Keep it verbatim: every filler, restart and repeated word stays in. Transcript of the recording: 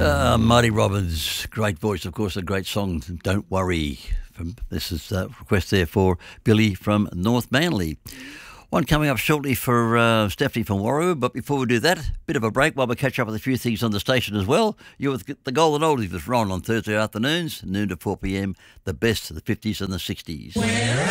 Uh, Marty Robbins, great voice, of course, a great song, Don't Worry. From, this is a request there for Billy from North Manly. One coming up shortly for uh, Stephanie from Warroo, but before we do that, bit of a break while we catch up with a few things on the station as well. You're with the Golden Oldies with Ron on Thursday afternoons, noon to four p m, the best of the fifties and the sixties. Where